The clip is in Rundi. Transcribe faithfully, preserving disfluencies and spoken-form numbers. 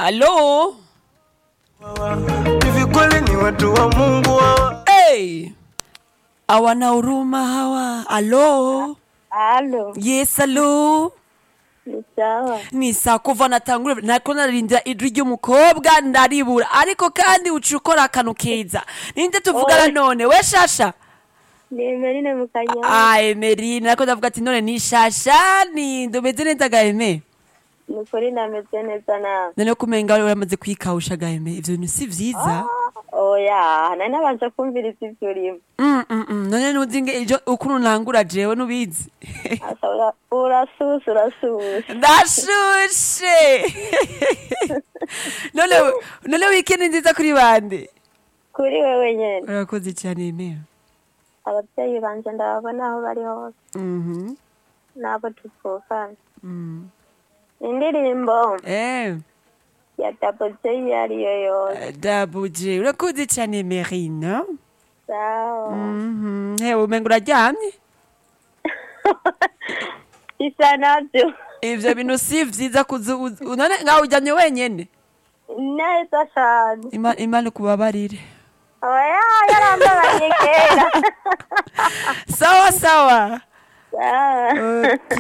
Halo. Hivi kweli ni watu wa Mungu hawa? Hey. Hawana huruma hawa. Halo. Halo, Yes, halo. ni sawa. Ni saa kuva natangura nako narinda ijwi ry'umukobwa ndaribura ariko kandi uca ukora akantu keza. Ninde tuvugana none we Shasha? Ni Emeline mu Kanyosha. Ah, Emeline nako ndavuga ati none ni Shasha ni ndumeze neza Gaeme. Ni ukuri nameze neza nawe. None kumenga wari waramaze kwikawusha Gaeme ivyo bintu si vyiza. Oya, nari nabanje kumviriza ivyo urimo. Mm mm mm none nuzinge ijo ukuntu ntangura jewe nubizi. Asa ura- urasusa urasusa. Ndashushe. None none weekend nziza kuri bande. Kuri wewe nyene. Urakoze cyane Emea. Abavyeyi banje ndababona aho bari hose. Mhm. Nabo tuvukana. Mm. Indirimbo Eh, ya Double J iyo ariyo yose. Double J. Urakoze cyane Emerine. Sawa. Mhm. Hewe umenga uraryamye? Isa navyo. Ivyo bintu si vyiza kuzu none ngaho uryamye wenyene. Neza cane. Ima- Imana kubabarire. Oya, yarambabaye kera. Sawa sawa. Sawa. Okay.